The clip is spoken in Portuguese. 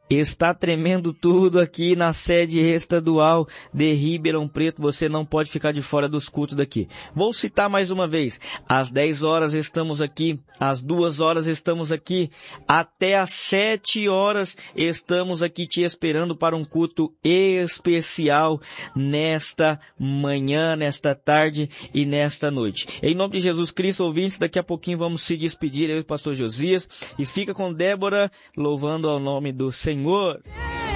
Está tremendo tudo aqui na sede estadual de Ribeirão Preto. Você não pode ficar de fora dos cultos daqui. Vou citar mais uma vez. Às 10 horas estamos aqui. Às 2 horas estamos aqui. Até às 7 horas estamos aqui te esperando para um culto especial nesta manhã, nesta tarde e nesta noite. Em nome de Jesus Cristo, ouvintes, daqui a pouquinho vamos se despedir, eu e o pastor Josias. E fica com Débora, louvando ao nome do Senhor.